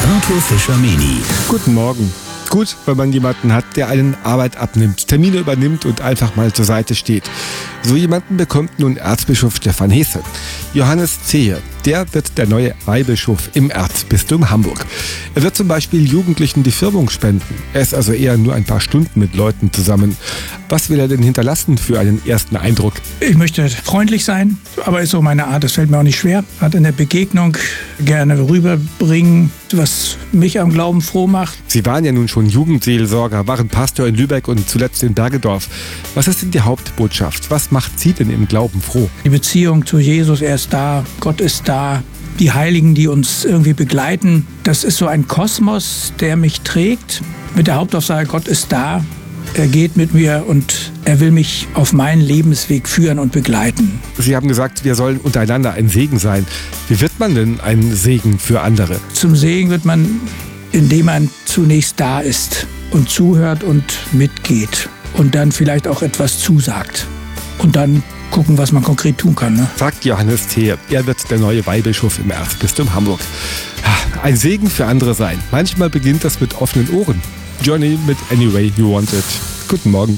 Arthur Fischer-Meny. Guten Morgen. Gut, wenn man jemanden hat, der einen Arbeit abnimmt, Termine übernimmt und einfach mal zur Seite steht. So jemanden bekommt nun Erzbischof Stefan Hesse. Johannes Zehe, der wird der neue Weihbischof im Erzbistum Hamburg. Er wird zum Beispiel Jugendlichen die Firmung spenden. Er ist also eher nur ein paar Stunden mit Leuten zusammen. Was will er denn hinterlassen für einen ersten Eindruck? Ich möchte freundlich sein, aber ist so meine Art, das fällt mir auch nicht schwer. Hat in der Begegnung gerne rüberbringen, was mich am Glauben froh macht. Sie waren ja nun schon Jugendseelsorger, waren Pastor in Lübeck und zuletzt in Bergedorf. Was ist denn die Hauptbotschaft? Was macht Sie denn im Glauben froh? Die Beziehung zu Jesus, er ist da, Gott ist da. Die Heiligen, die uns irgendwie begleiten, das ist so ein Kosmos, der mich trägt. Mit der Hauptaussage, Gott ist da, er geht mit mir und er will mich auf meinen Lebensweg führen und begleiten. Sie haben gesagt, wir sollen untereinander ein Segen sein. Wie wird man denn ein Segen für andere? Zum Segen wird man, indem man zunächst da ist und zuhört und mitgeht und dann vielleicht auch etwas zusagt und dann gucken, was man konkret tun kann. Ne? Sagt Johannes Zehe. Er wird der neue Weihbischof im Erzbistum Hamburg. Ein Segen für andere sein. Manchmal beginnt das mit offenen Ohren. Johnny mit Anyway You Want It. Guten Morgen.